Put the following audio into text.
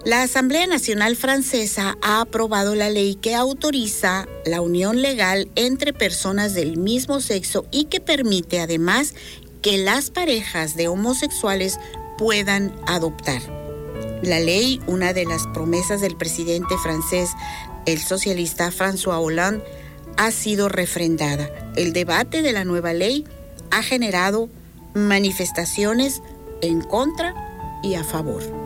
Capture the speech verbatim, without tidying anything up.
La Asamblea Nacional Francesa ha aprobado la ley que autoriza la unión legal entre personas del mismo sexo y que permite además que las parejas de homosexuales puedan adoptar. La ley, una de las promesas del presidente francés, el socialista François Hollande, ha sido refrendada. El debate de la nueva ley ha generado manifestaciones en contra y a favor.